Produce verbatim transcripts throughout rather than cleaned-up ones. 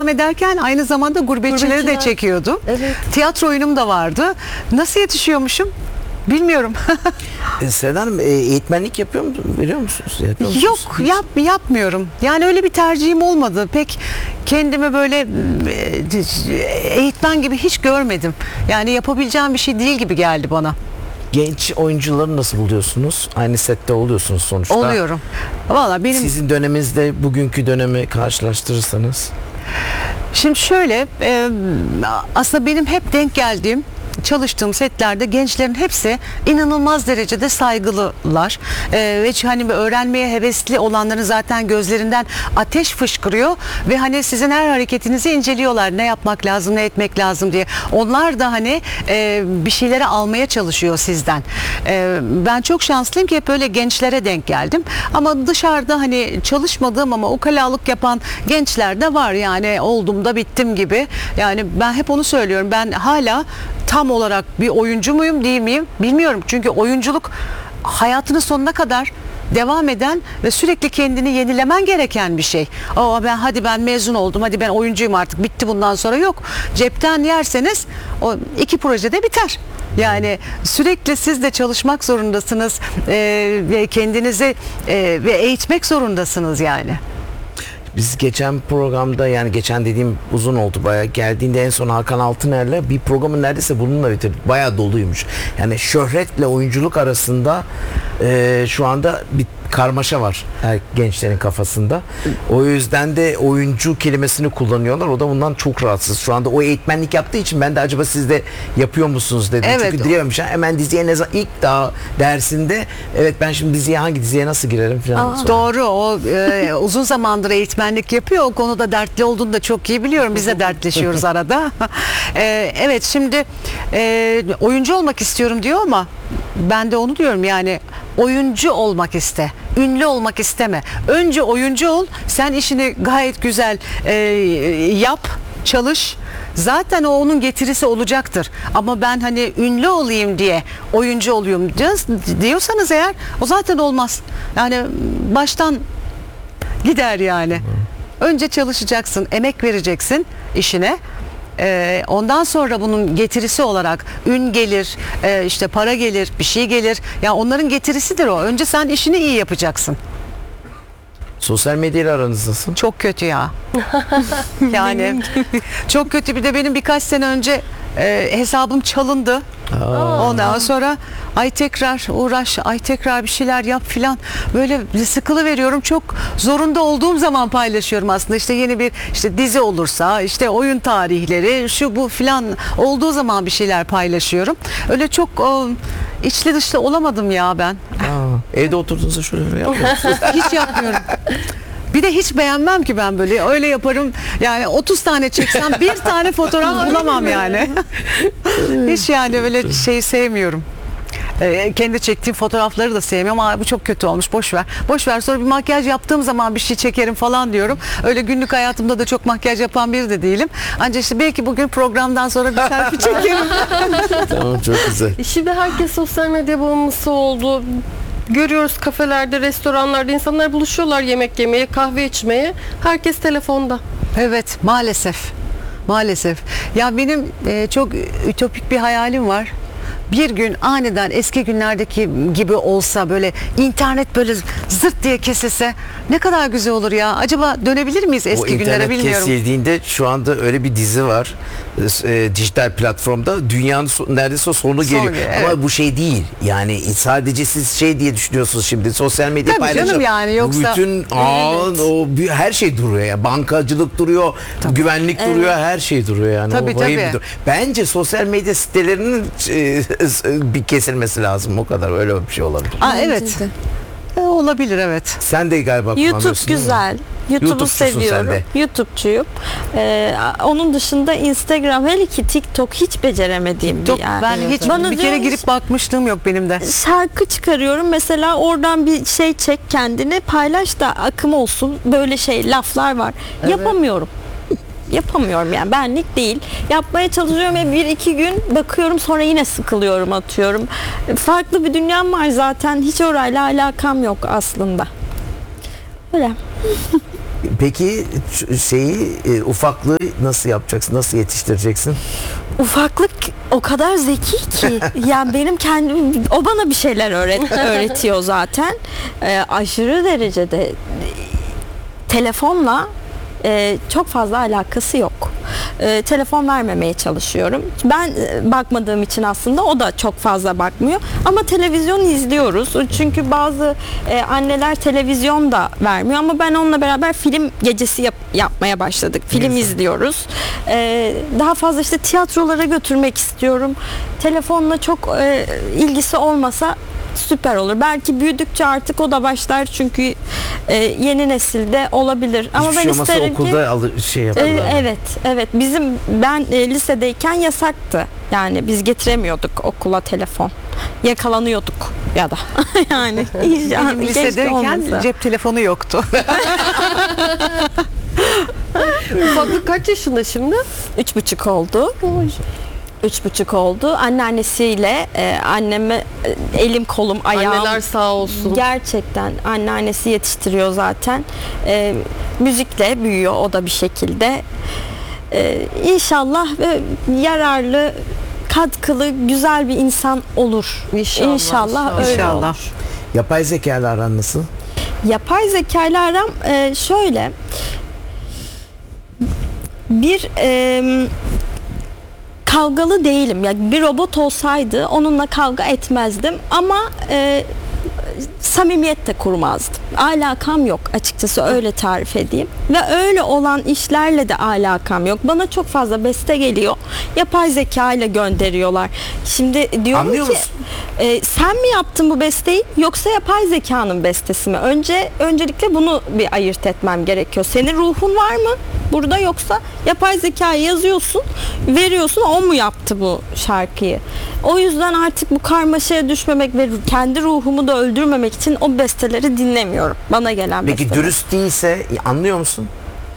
devam ederken aynı zamanda gurbetçileri Gurbetçiler. de çekiyordum. Evet. Tiyatro oyunum da vardı. Nasıl yetişiyormuşum? Bilmiyorum. E, Seda Hanım, e, eğitmenlik yapıyor musunuz? Veriyor musunuz? Yapıyor musunuz? Yok, yap yapmıyorum. Yani öyle bir tercihim olmadı. Pek kendimi böyle e, eğitmen gibi hiç görmedim. Yani yapabileceğim bir şey değil gibi geldi bana. Genç oyuncuları nasıl buluyorsunuz? Aynı sette oluyorsunuz sonuçta. Oluyorum. Valla benim Sizin döneminizde bugünkü dönemi karşılaştırırsanız. şimdi şöyle e, aslında benim hep denk geldiğim çalıştığım setlerde gençlerin hepsi inanılmaz derecede saygılılar ee, ve hani öğrenmeye hevesli olanların zaten gözlerinden ateş fışkırıyor ve hani sizin her hareketinizi inceliyorlar, ne yapmak lazım, ne etmek lazım diye. Onlar da hani e, bir şeyleri almaya çalışıyor sizden. E, ben çok şanslıyım ki hep böyle gençlere denk geldim ama dışarıda hani çalışmadığım ama ukalalık yapan gençler de var, yani oldum da bittim gibi. Yani ben hep onu söylüyorum, ben hala tam olarak bir oyuncu muyum değil miyim bilmiyorum. Çünkü oyunculuk hayatının sonuna kadar devam eden ve sürekli kendini yenilemen gereken bir şey. Aa, ben hadi ben mezun oldum, hadi ben oyuncuyum artık, bitti bundan sonra, yok. Cepten yerseniz o iki projede biter. Yani sürekli siz de çalışmak zorundasınız e, ve kendinizi e, ve eğitmek zorundasınız yani. Biz geçen programda, yani geçen dediğim uzun oldu bayağı, geldiğinde en son Hakan Altıner'le bir programın neredeyse bununla bitirdik. Bayağı doluymuş. Yani şöhretle oyunculuk arasında e, şu anda bir karmaşa var her gençlerin kafasında. O yüzden de oyuncu kelimesini kullanıyorlar. O da bundan çok rahatsız. Şu anda o eğitmenlik yaptığı için ben de acaba siz de yapıyor musunuz dedim. Evet. Çünkü diyememiş. Hemen diziye ne zaman, ilk daha dersinde evet ben şimdi diziye hangi diziye nasıl girerim falan. Aa, doğru, o e, uzun zamandır eğitmenlik yapıyor, o konuda dertli olduğunu da çok iyi biliyorum, biz de dertleşiyoruz arada. e, evet, şimdi e, oyuncu olmak istiyorum diyor ama ben de onu diyorum, yani oyuncu olmak iste, ünlü olmak isteme, önce oyuncu ol, sen işini gayet güzel e, yap, çalış. Zaten o onun getirisi olacaktır. Ama ben hani ünlü olayım diye oyuncu olayım diyorsanız eğer, o zaten olmaz. Yani baştan gider yani. Önce çalışacaksın, emek vereceksin işine. Ee, ondan sonra bunun getirisi olarak ün gelir, e, işte para gelir, bir şey gelir. Yani onların getirisidir o. Önce sen işini iyi yapacaksın. Sosyal medyayla aranız nasıl? Çok kötü ya. Yani çok kötü. Bir de benim birkaç sene önce e, hesabım çalındı. Aa. Ondan sonra ay tekrar uğraş, ay tekrar bir şeyler yap filan. Böyle sıkılı veriyorum. Çok zorunda olduğum zaman paylaşıyorum aslında. İşte yeni bir işte dizi olursa, işte oyun tarihleri, şu bu filan olduğu zaman bir şeyler paylaşıyorum. Öyle çok o, içli dışlı olamadım ya ben. Aa, evde oturduğunuzda şöyle yapıyor musunuz? Hiç yapmıyorum. Bir de hiç beğenmem ki ben böyle. Öyle yaparım. Yani otuz tane çeksem bir tane fotoğraf bulamam yani. Hiç yani böyle şey sevmiyorum. Ee, kendi çektiğim fotoğrafları da sevmiyorum ama bu çok kötü olmuş, boş ver. Boş ver, sonra bir makyaj yaptığım zaman bir şey çekerim falan diyorum. Öyle günlük hayatımda da çok makyaj yapan biri de değilim. Ancak işte belki bugün programdan sonra bir selfie çekerim. Tamam, çok güzel. Şimdi herkes sosyal medya bağımlısı oldu. Görüyoruz kafelerde, restoranlarda insanlar buluşuyorlar yemek yemeye, kahve içmeye. Herkes telefonda. Evet, maalesef. Maalesef. Ya benim e, çok ütopik bir hayalim var. Bir gün aniden eski günlerdeki gibi olsa, böyle internet böyle zırt diye kesilse ne kadar güzel olur ya. Acaba dönebilir miyiz eski O günlere internet bilmiyorum. kesildiğinde şu anda öyle bir dizi var e, dijital platformda, dünyanın so, neredeyse sonu Sonu, geliyor. evet. Ama bu şey değil. Yani sadece siz şey diye düşünüyorsunuz şimdi, sosyal medya Tabii paylaşım. canım, yani yoksa- bütün ağın, Evet. o bir- her şey duruyor ya. Bankacılık duruyor, güvenlik duruyor, her şey duruyor yani. Tabii, O vahim tabii. bir durum. Bence sosyal medya sitelerinin e, bir kesilmesi lazım, o kadar, öyle bir şey olabilir. Aa, evet. E, olabilir, evet. Sen de galiba YouTube kullanıyorsun, değil mi? güzel. YouTube'u YouTube'cusun sen seviyorum. de. YouTube'cuyum. Ee, onun dışında Instagram, hele ki TikTok hiç beceremediğim Çok, bir yer. ben hiç Bana bir kere diyor, girip bakmışlığım yok benim de. şarkı çıkarıyorum mesela, oradan bir şey çek kendini paylaş da akım olsun, böyle şey laflar var. Yapamıyorum. Yapamıyorum yani, benlik değil. Yapmaya çalışıyorum ve bir iki gün bakıyorum, sonra yine sıkılıyorum, atıyorum. Farklı bir dünyam var zaten, hiç orayla alakam yok aslında. Öyle. Peki ç- şeyi e, ufaklığı nasıl yapacaksın? Nasıl yetiştireceksin? Ufaklık o kadar zeki ki yani benim kendim o bana bir şeyler öğret öğretiyor zaten. Ee, aşırı derecede telefonla e, çok fazla alakası yok. E, telefon vermemeye çalışıyorum. Ben e, bakmadığım için aslında o da çok fazla bakmıyor. Ama televizyon izliyoruz. Çünkü bazı e, anneler televizyon da vermiyor ama ben onunla beraber film gecesi yap- yapmaya başladık. Film Güzel. izliyoruz. E, daha fazla işte tiyatrolara götürmek istiyorum. Telefonla çok e, ilgisi olmasa süper olur. Belki büyüdükçe artık o da başlar çünkü e, yeni nesilde olabilir. Ama Hiçbir ben şey olmasa isterim ki okulda alır, şey e, yaparlar. evet, evet. Bizim ben e, lisedeyken yasaktı. Yani biz getiremiyorduk okula telefon. Yakalanıyorduk ya da. Yani hiç- Benim keşke lisedeyken olmasa. cep telefonu yoktu. Ufaklık kaç yaşında şimdi? Üç buçuk oldu. Üç buçuk oldu. Anneannesiyle e, anneme e, elim kolum ayağım. Anneler sağ olsun. Gerçekten anneannesi yetiştiriyor zaten. E, müzikle büyüyor o da bir şekilde. E, İnşallah ve yararlı, katkılı, güzel bir insan olur. İnşallah, İnşallah, inşallah. öyle İnşallah. olur. Yapay zeka ile aran nasıl? Yapay zeka ile aram e, şöyle bir e, kavgalı değilim. Yani bir robot olsaydı onunla kavga etmezdim ama e, samimiyet de kurmazdım. Alakam yok açıkçası, öyle tarif edeyim. Ve öyle olan işlerle de alakam yok. Bana çok fazla beste geliyor. Yapay zeka ile gönderiyorlar. Şimdi diyorum Anlıyor ki musun? e, sen mi yaptın bu besteyi yoksa yapay zekanın bestesi mi? Önce öncelikle bunu bir ayırt etmem gerekiyor. Senin ruhun var mı burada yoksa yapay zekayı yazıyorsun, veriyorsun, o mu yaptı bu şarkıyı? O yüzden artık bu karmaşaya düşmemek ve kendi ruhumu da öldürmemek için o besteleri dinlemiyorum. Bana gelen Peki besteler. dürüst değilse anlıyor musun?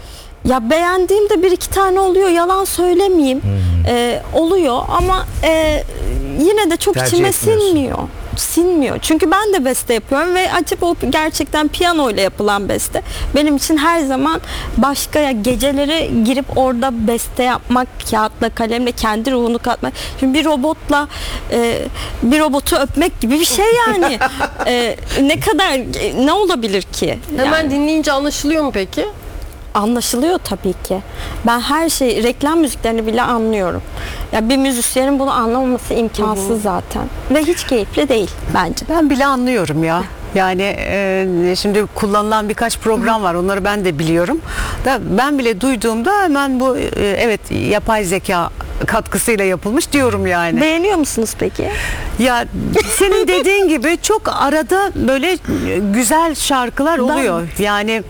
Ya beğendiğimde bir iki tane oluyor, yalan söylemeyeyim. Ee, oluyor ama e, yine de çok Tercih içime etmiyorsun. sinmiyor. Sinmiyor. Çünkü ben de beste yapıyorum ve acaba o gerçekten piyano ile yapılan beste benim için her zaman başka, ya geceleri girip orada beste yapmak, kağıtla kalemle kendi ruhunu katmak. Şimdi bir robotla e, bir robotu öpmek gibi bir şey yani. E, ne kadar ne olabilir ki? Hemen Yani. dinleyince anlaşılıyor mu peki? Anlaşılıyor tabii ki. Ben her şey, reklam müziklerini bile anlıyorum. Ya bir müzisyenin bunu anlamaması imkansız zaten. Ve hiç keyifli değil bence. Ben bile anlıyorum ya. Yani e, şimdi kullanılan birkaç program var. Onları ben de biliyorum. Da ben bile duyduğumda hemen bu e, evet yapay zeka katkısıyla yapılmış diyorum yani. Beğeniyor musunuz peki? Ya senin dediğin gibi çok arada böyle güzel şarkılar oluyor. Yani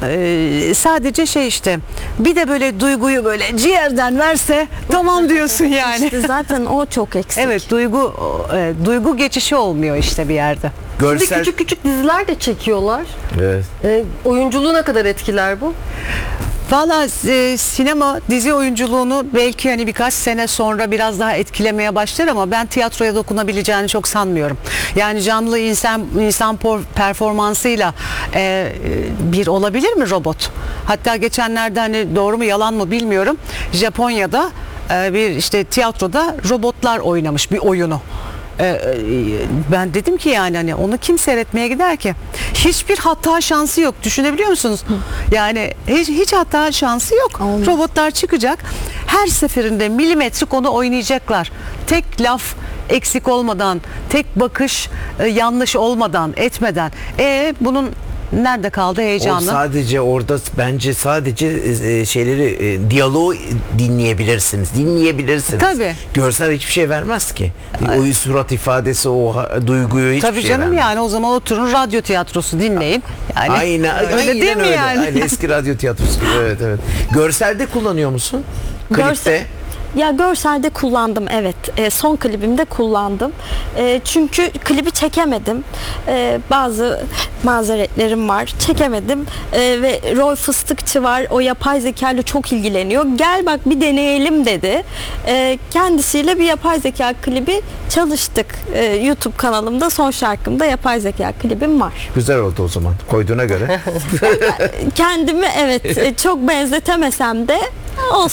e, sadece şey işte bir de böyle duyguyu böyle ciğerden verse tamam diyorsun yani. İşte zaten o çok eksik. Evet, duygu e, duygu geçişi olmuyor işte bir yerde. Şimdi Görsel. küçük küçük diziler de çekiyorlar. Evet. E, oyunculuğu ne kadar etkiler bu? Valla e, sinema dizi oyunculuğunu belki hani birkaç sene sonra biraz daha etkilemeye başlar ama ben tiyatroya dokunabileceğini çok sanmıyorum. Yani canlı insan insan por- performansıyla e, bir olabilir mi robot? Hatta geçenlerde hani doğru mu yalan mı bilmiyorum. Japonya'da e, bir işte tiyatroda robotlar oynamış bir oyunu. Ee, ben dedim ki yani hani onu kim seyretmeye gider ki? Hiçbir hata şansı yok. Düşünebiliyor musunuz? Yani hiç, hiç hata şansı yok. Olmaz. Robotlar çıkacak. Her seferinde milimetrik onu oynayacaklar. Tek laf eksik olmadan, tek bakış e, yanlış olmadan, etmeden. E bunun nerede kaldı O heyecanı? sadece orada bence sadece e, şeyleri e, diyaloğu dinleyebilirsiniz. Dinleyebilirsiniz. Tabii. Görsel hiçbir şey vermez ki. O surat ifadesi, o ha- duyguyu hiçbir Tabii şey canım vermez. yani o zaman oturun radyo tiyatrosu dinleyin. Yani Aynen, öyle aynen değil mi öyle. yani? Aynen, eski radyo tiyatrosu gibi. Evet, evet. Görselde kullanıyor musun? Klipte. Görsel- Ya görselde kullandım, evet. E, son klibimde kullandım. E, çünkü klibi çekemedim. E, bazı mazeretlerim var. Çekemedim. E, ve Roy Fıstıkçı var. O yapay zeka ile çok ilgileniyor. Gel bak bir deneyelim dedi. E, kendisiyle bir yapay zeka klibi çalıştık. E, YouTube kanalımda son şarkımda yapay zeka klibim var. Güzel oldu o zaman. Koyduğuna göre. Kendimi evet e, çok benzetemesem de olsun.